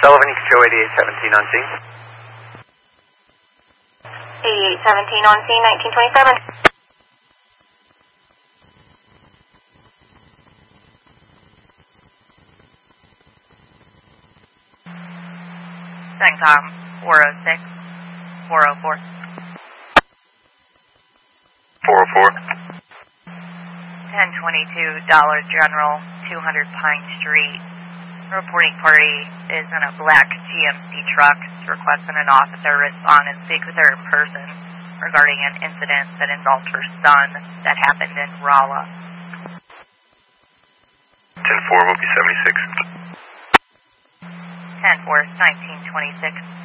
Sullivan, you can show 8817 on scene. 8817 on scene, 1927. CENTCOM 406, 404. 404. 1022 Dollar General, 200 Pine Street. Reporting party is in a black GMC truck requesting an officer respond and speak with her in person regarding an incident that involved her son that happened in Rolla. 10-4 will be 76. 10-4, 1926.